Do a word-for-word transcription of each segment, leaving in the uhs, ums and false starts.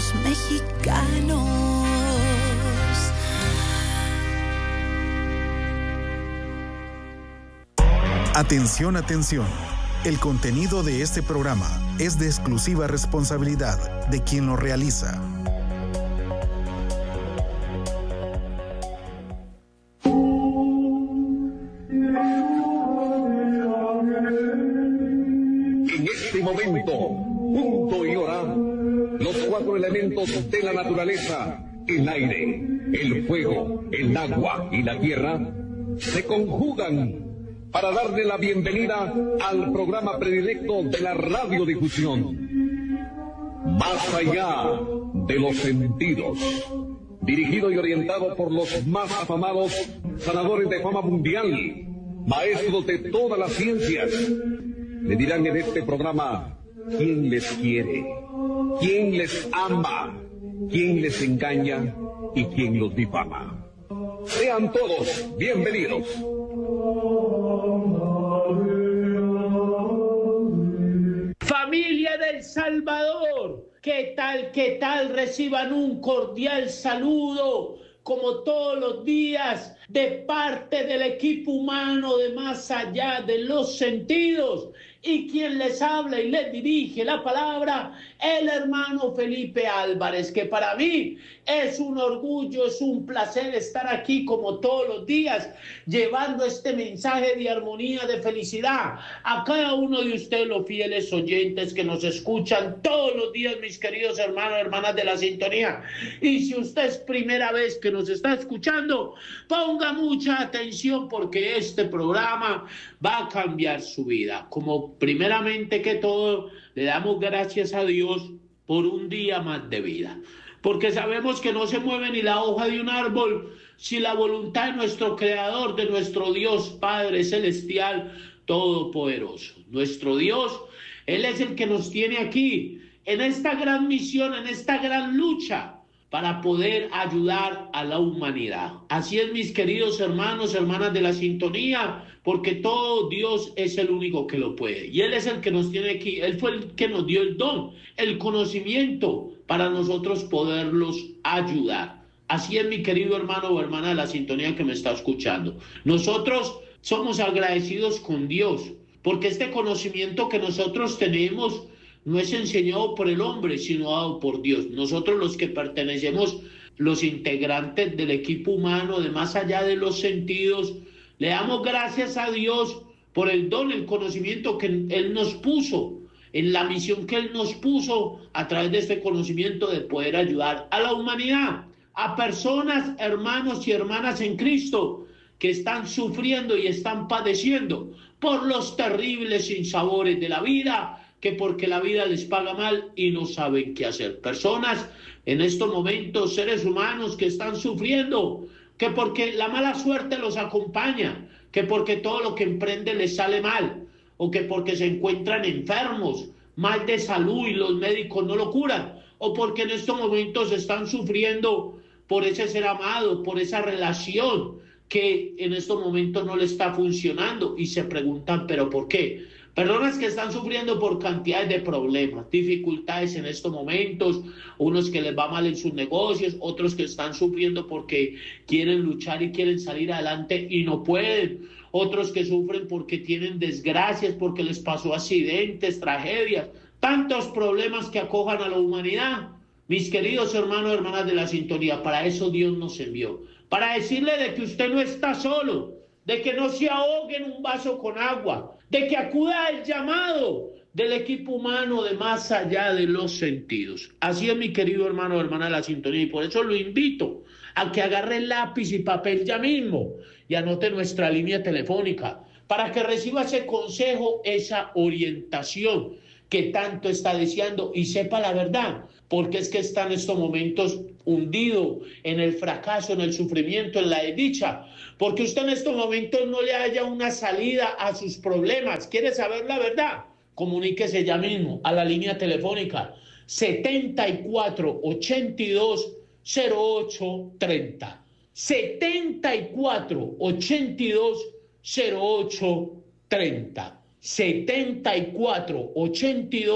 somos mexicanos. Atención, atención. El contenido de este programa es de exclusiva responsabilidad de quien lo realiza. En este momento, punto y hora, los cuatro elementos de la naturaleza, el aire, el fuego, el agua y la tierra, se conjugan para darle la bienvenida al programa predilecto de la radiodifusión, Más allá de los sentidos, dirigido y orientado por los más afamados sanadores de fama mundial, maestros de todas las ciencias. Le dirán en este programa quién les quiere, quién les ama, quién les engaña y quién los difama. Sean todos bienvenidos. Familia del Salvador, ¿qué tal, qué tal? Reciban un cordial saludo, como todos los días, de parte del equipo humano de Más allá de los sentidos. Y quien les habla y les dirige la palabra, el hermano Felipe Álvarez, que para mí es un orgullo, es un placer estar aquí como todos los días, llevando este mensaje de armonía, de felicidad a cada uno de ustedes, los fieles oyentes que nos escuchan todos los días, mis queridos hermanos, hermanas de la sintonía. Y si usted es primera vez que nos está escuchando, ponga mucha atención, porque este programa va a cambiar su vida. Como primeramente que todo, le damos gracias a Dios por un día más de vida, porque sabemos que no se mueve ni la hoja de un árbol sin la voluntad de nuestro Creador, de nuestro Dios Padre Celestial Todopoderoso. Nuestro Dios, Él es el que nos tiene aquí, en esta gran misión, en esta gran lucha, para poder ayudar a la humanidad. Así es, mis queridos hermanos, hermanas de la sintonía, porque todo Dios es el único que lo puede. Y Él es el que nos tiene aquí. Él fue el que nos dio el don, el conocimiento, para nosotros poderlos ayudar. Así es, mi querido hermano o hermana de la sintonía que me está escuchando. Nosotros somos agradecidos con Dios, porque este conocimiento que nosotros tenemos no es enseñado por el hombre, sino dado por Dios. Nosotros, los que pertenecemos, los integrantes del equipo humano de Más allá de los sentidos, le damos gracias a Dios por el don, el conocimiento que Él nos puso, en la misión que Él nos puso a través de este conocimiento, de poder ayudar a la humanidad, a personas, hermanos y hermanas en Cristo, que están sufriendo y están padeciendo por los terribles sinsabores de la vida, que porque la vida les paga mal y no saben qué hacer. Personas en estos momentos, seres humanos que están sufriendo, que porque la mala suerte los acompaña, que porque todo lo que emprenden les sale mal, o que porque se encuentran enfermos, mal de salud y los médicos no lo curan, o porque en estos momentos están sufriendo por ese ser amado, por esa relación que en estos momentos no le está funcionando, y se preguntan, ¿pero por qué? Personas que están sufriendo por cantidades de problemas, dificultades en estos momentos, unos que les va mal en sus negocios, otros que están sufriendo porque quieren luchar y quieren salir adelante y no pueden, otros que sufren porque tienen desgracias, porque les pasó accidentes, tragedias, tantos problemas que acojan a la humanidad. Mis queridos hermanos y hermanas de la sintonía, para eso Dios nos envió, para decirle de que usted no está solo, de que no se ahogue en un vaso con agua, de que acuda al llamado del equipo humano de Más allá de los sentidos. Así es, mi querido hermano o hermana de la sintonía, y por eso lo invito a que agarre lápiz y papel ya mismo y anote nuestra línea telefónica para que reciba ese consejo, esa orientación que tanto está deseando, y sepa la verdad, porque es que está en estos momentos hundido en el fracaso, en el sufrimiento, en la desdicha, porque usted en estos momentos no le haya una salida a sus problemas. ¿Quiere saber la verdad? Comuníquese ya mismo a la línea telefónica setenta y cuatro ochenta y dos cero ocho treinta, setenta y cuatro ochenta y dos cero ocho treinta, setenta y cuatro ochenta y dos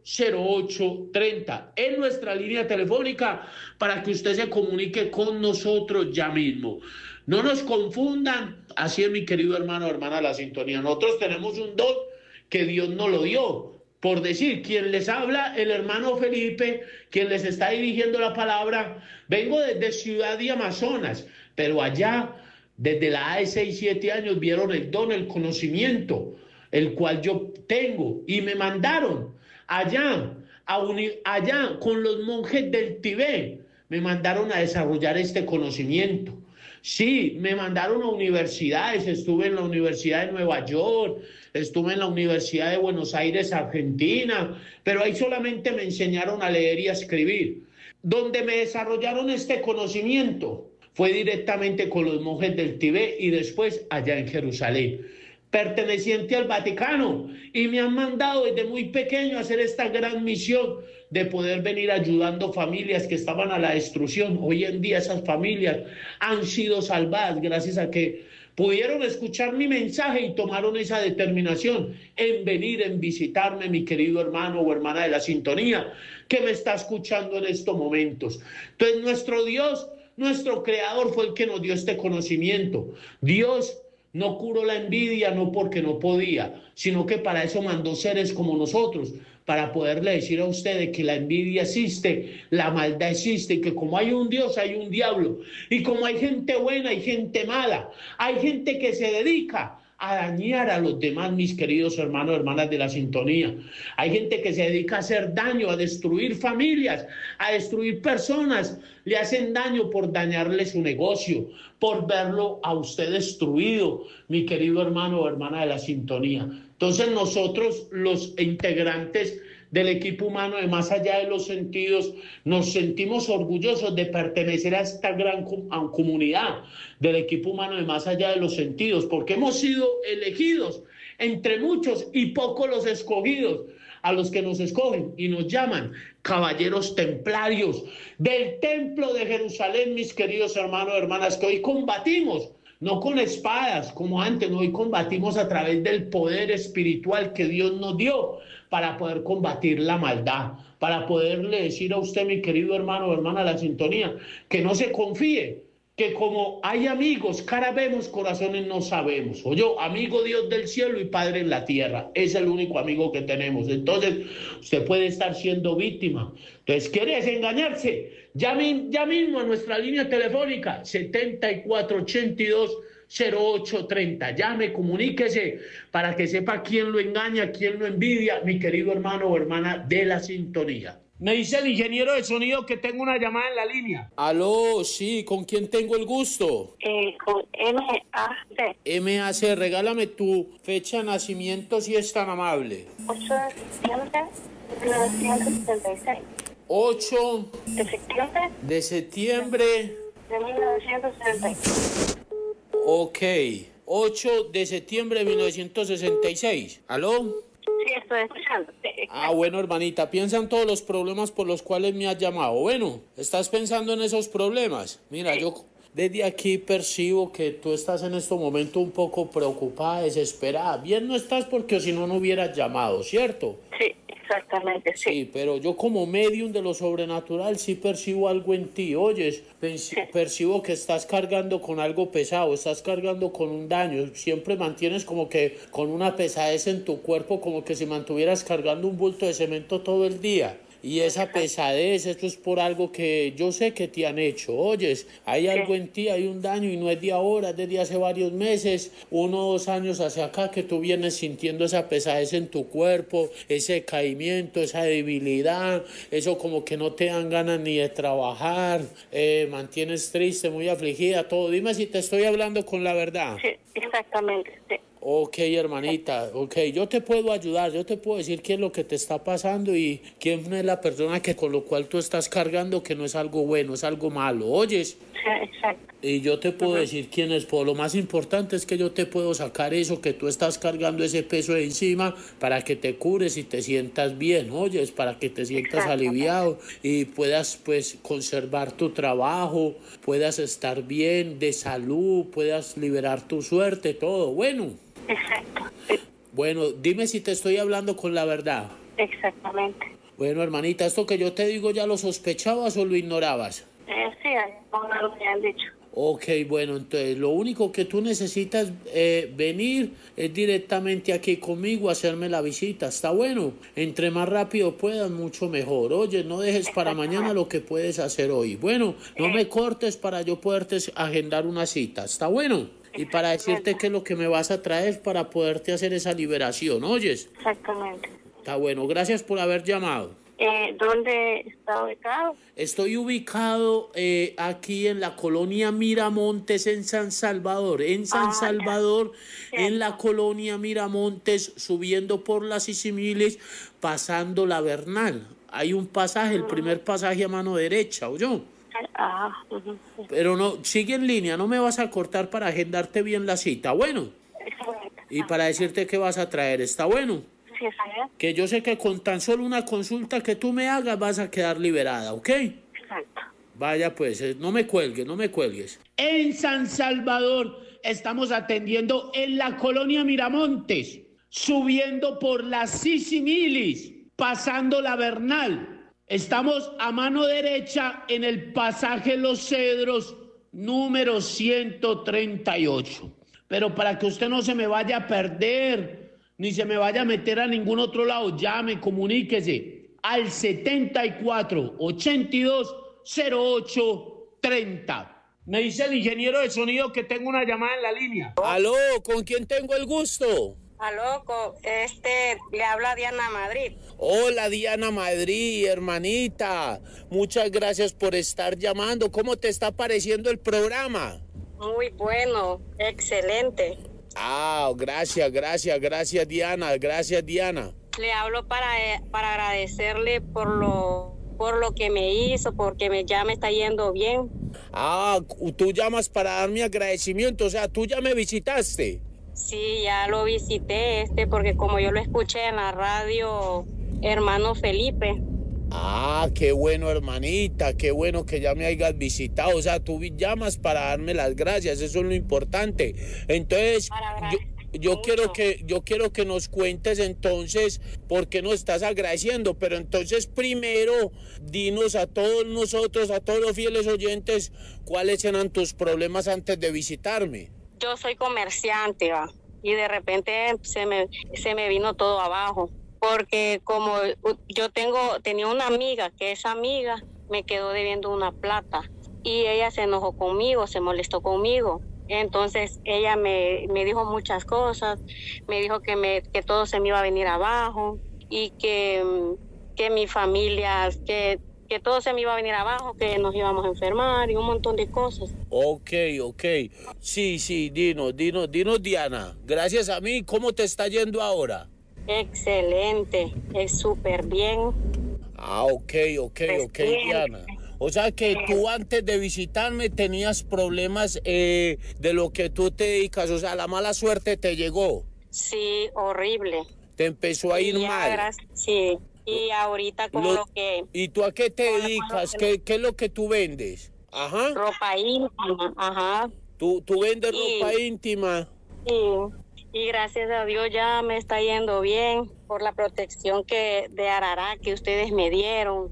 cero ocho treinta. Es nuestra línea telefónica para que usted se comunique con nosotros ya mismo. No nos confundan, así es mi querido hermano o hermana de la sintonía. Nosotros tenemos un don que Dios nos lo dio. Por decir, quien les habla, el hermano Felipe, quien les está dirigiendo la palabra, vengo desde Ciudad de Amazonas, pero allá, desde la A de seis, siete años, vieron el don, el conocimiento, el cual yo tengo, y me mandaron allá, a uni- allá con los monjes del Tibet, me mandaron a desarrollar este conocimiento. Sí, me mandaron a universidades, estuve en la Universidad de Nueva York, estuve en la Universidad de Buenos Aires, Argentina, pero ahí solamente me enseñaron a leer y a escribir. Donde me desarrollaron este conocimiento fue directamente con los monjes del Tibet y después allá en Jerusalén, perteneciente al Vaticano, y me han mandado desde muy pequeño a hacer esta gran misión de poder venir ayudando familias que estaban a la destrucción. Hoy en día esas familias han sido salvadas gracias a que pudieron escuchar mi mensaje y tomaron esa determinación en venir, en visitarme, mi querido hermano o hermana de la sintonía, que me está escuchando en estos momentos. Entonces, nuestro Dios, nuestro Creador fue el que nos dio este conocimiento. Dios no curó la envidia, no porque no podía, sino que para eso mandó seres como nosotros, para poderle decir a ustedes que la envidia existe, la maldad existe, y que como hay un Dios, hay un diablo, y como hay gente buena, hay gente mala, hay gente que se dedica a dañar a los demás, mis queridos hermanos, hermanas de la sintonía. Hay gente que se dedica a hacer daño, a destruir familias, a destruir personas. Le hacen daño por dañarle su negocio, por verlo a usted destruido, mi querido hermano o hermana de la sintonía. Entonces nosotros, los integrantes del equipo humano de Más Allá de los Sentidos, nos sentimos orgullosos de pertenecer a esta gran com- comunidad del equipo humano de Más Allá de los Sentidos, porque hemos sido elegidos entre muchos y pocos los escogidos, a los que nos escogen y nos llaman caballeros templarios del templo de Jerusalén, mis queridos hermanos y hermanas, que hoy combatimos no con espadas como antes, no, hoy combatimos a través del poder espiritual que Dios nos dio para poder combatir la maldad, para poderle decir a usted, mi querido hermano o hermana de la sintonía, que no se confíe, que como hay amigos, cara vemos, corazones no sabemos. Oye, amigo Dios del cielo y Padre en la tierra, es el único amigo que tenemos. Entonces, usted puede estar siendo víctima. Entonces, ¿quiere desengañarse? Llame ya mismo a nuestra línea telefónica setenta y cuatro ochenta y dos cero ocho treinta. Llame, comuníquese para que sepa quién lo engaña, quién lo envidia, mi querido hermano o hermana de la sintonía. Me dice el ingeniero de sonido que tengo una llamada en la línea. Aló, sí, ¿con quién tengo el gusto? Eh, con M A C. M A C, regálame tu fecha de nacimiento si es tan amable. ocho de septiembre de mil novecientos setenta y seis. ocho De septiembre de septiembre. de mil novecientos sesenta y seis. Ok, ocho de septiembre de mil novecientos sesenta y seis. ¿Aló? Sí, estoy escuchando. Ah, bueno, hermanita, piensa en todos los problemas por los cuales me has llamado. Bueno, ¿estás pensando en esos problemas? Mira, yo desde aquí percibo que tú estás en este momento un poco preocupada, desesperada. Bien no estás porque si no, no hubieras llamado, ¿cierto? Sí, exactamente, sí. Sí, pero yo como medium de lo sobrenatural sí percibo algo en ti. Oyes, sí. Percibo que estás cargando con algo pesado, estás cargando con un daño. Siempre mantienes como que con una pesadez en tu cuerpo, como que si mantuvieras cargando un bulto de cemento todo el día. Y esa pesadez, esto es por algo que yo sé que te han hecho. Oyes, hay algo en ti, hay un daño y no es de ahora, es desde hace varios meses, uno o dos años hacia acá que tú vienes sintiendo esa pesadez en tu cuerpo, ese caimiento, esa debilidad, eso como que no te dan ganas ni de trabajar, eh, mantienes triste, muy afligida, todo. Dime si te estoy hablando con la verdad. Sí, exactamente, sí. Ok, hermanita, ok, yo te puedo ayudar, yo te puedo decir qué es lo que te está pasando y quién es la persona que con lo cual tú estás cargando, que no es algo bueno, es algo malo, ¿oyes? Sí, exacto. Y yo te puedo uh-huh. decir quién es, pero lo más importante es que yo te puedo sacar eso, que tú estás cargando ese peso de encima para que te cures y te sientas bien, ¿oyes? Para que te sientas aliviado y puedas, pues, conservar tu trabajo, puedas estar bien de salud, puedas liberar tu suerte, todo, bueno. Exacto. Sí. Bueno, dime si te estoy hablando con la verdad. Exactamente. Bueno, hermanita, ¿esto que yo te digo ya lo sospechabas o lo ignorabas? Eh, sí, como me han dicho. Ok, bueno, entonces lo único que tú necesitas eh, venir es directamente aquí conmigo a hacerme la visita, ¿está bueno? Entre más rápido puedas, mucho mejor. Oye, no dejes para mañana lo que puedes hacer hoy. Bueno, no me cortes para yo poderte agendar una cita, ¿está bueno? Y para decirte qué es lo que me vas a traer para poderte hacer esa liberación, ¿oyes? Exactamente. Está bueno, gracias por haber llamado. Eh, ¿Dónde está ubicado? Estoy ubicado eh, aquí en la colonia Miramontes, en San Salvador. En San Ah, Salvador, ya. en la colonia Miramontes, subiendo por las Sisimilis, pasando la Bernal. Hay un pasaje, el primer pasaje a mano derecha, ¿oyó? Ah, uh-huh. Pero no, sigue en línea, no me vas a cortar para agendarte bien la cita, ¿bueno? Y para decirte qué vas a traer, ¿está bueno? Sí, está bien. Que yo sé que con tan solo una consulta que tú me hagas vas a quedar liberada, ¿ok? Exacto. Vaya pues, eh, no me cuelgues, no me cuelgues. En San Salvador estamos atendiendo en la colonia Miramontes, subiendo por las Sisimilis, pasando la Bernal. Estamos a mano derecha en el pasaje Los Cedros, número ciento treinta y ocho. Pero para que usted no se me vaya a perder, ni se me vaya a meter a ningún otro lado, llame, comuníquese al setenta y cuatro, ochenta y dos, cero ocho, treinta. Me dice el ingeniero de sonido que tengo una llamada en la línea. Aló, ¿con quién tengo el gusto? Aló, co- este, le habla Diana Madrid. Hola, Diana Madrid, hermanita. Muchas gracias por estar llamando. ¿Cómo te está pareciendo el programa? Muy bueno, excelente. Ah, gracias, gracias, gracias, Diana, gracias, Diana. Le hablo para, eh, para agradecerle por lo, por lo que me hizo, porque me, ya me está yendo bien. Ah, tú llamas para dar mi agradecimiento, o sea, tú ya me visitaste. Sí, ya lo visité, este, porque como yo lo escuché en la radio, hermano Felipe. Ah, qué bueno, hermanita, qué bueno que ya me hayas visitado. O sea, tú llamas para darme las gracias, eso es lo importante. Entonces, yo, yo quiero que yo quiero que nos cuentes entonces por qué nos estás agradeciendo, pero entonces primero dinos a todos nosotros, a todos los fieles oyentes, cuáles eran tus problemas antes de visitarme. Yo soy comerciante, va, y de repente se me, se me vino todo abajo. Porque como yo tengo, tenía una amiga, que esa amiga me quedó debiendo una plata y ella se enojó conmigo, se molestó conmigo. Entonces ella me, me dijo muchas cosas, me dijo que, me, que todo se me iba a venir abajo y que, que mi familia, que, que todo se me iba a venir abajo, que nos íbamos a enfermar y un montón de cosas. Ok, ok. Sí, sí, dinos, dinos, dinos, Diana. Gracias a mí, ¿cómo te está yendo ahora? Excelente, es súper bien. Ah, ok, ok, ok, Diana. O sea que tú antes de visitarme tenías problemas eh, de lo que tú te dedicas, o sea, la mala suerte te llegó. Sí, horrible. Te empezó a ir Y mal. ahora, sí, y ahorita con lo, Lo- que... ¿Y tú a qué te con lo- dedicas? con lo ¿Qué, qué es lo que tú vendes? Ajá. Ropa íntima, ajá. Tú, tú vendes Y- ropa íntima. Y, y gracias a Dios ya me está yendo bien por la protección que de Arará que ustedes me dieron.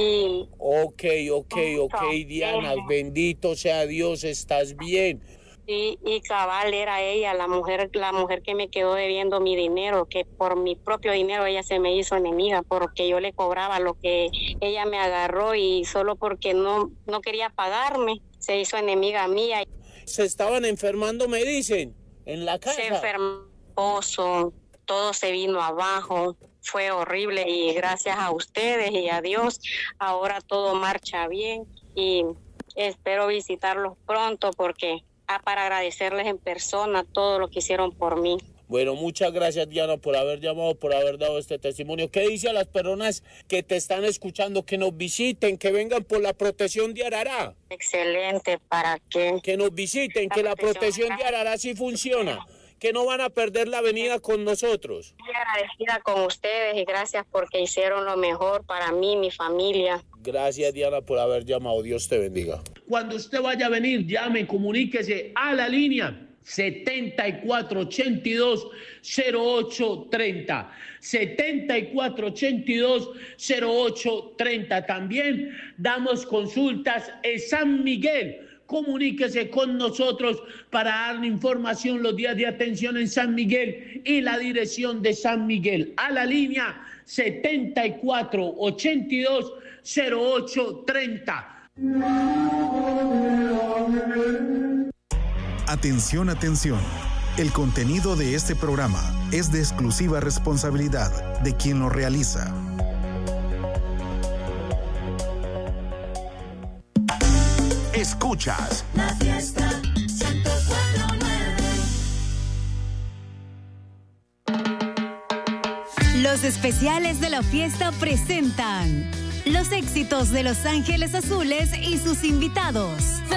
Y Ok, ok, ok, Diana, bendito sea Dios, estás bien. Y, y cabal era ella, la mujer, la mujer que me quedó debiendo mi dinero, que por mi propio dinero ella se me hizo enemiga, porque yo le cobraba lo que ella me agarró y solo porque no, no quería pagarme, se hizo enemiga mía. Se estaban enfermando, me dicen, en la casa. Se enfermó, esposo, todo se vino abajo, fue horrible y gracias a ustedes y a Dios, ahora todo marcha bien y espero visitarlos pronto porque... para agradecerles en persona todo lo que hicieron por mí. Bueno, muchas gracias, Diana, por haber llamado, por haber dado este testimonio. ¿Qué dice a las personas que te están escuchando? Que nos visiten, que vengan por la protección de Arará. Excelente, ¿para qué? Que nos visiten, La que la protección protección de Arará sí funciona. Que no van a perder la avenida con nosotros. Estoy agradecida con ustedes y gracias porque hicieron lo mejor para mí, mi familia. Gracias, Diana, por haber llamado. Dios te bendiga. Cuando usted vaya a venir, llame, comuníquese a la línea setenta y cuatro ochenta y dos cero ocho treinta. setenta y cuatro ochenta y dos cero ocho treinta. También damos consultas en San Miguel. Comuníquese con nosotros para darle información los días de atención en San Miguel y la dirección de San Miguel. A la línea setenta y cuatro ochenta y dos cero ocho treinta. Atención, atención. El contenido de este programa es de exclusiva responsabilidad de quien lo realiza. Escuchas La Fiesta ciento cuatro punto nueve. Los especiales de La Fiesta presentan los éxitos de Los Ángeles Azules y sus invitados.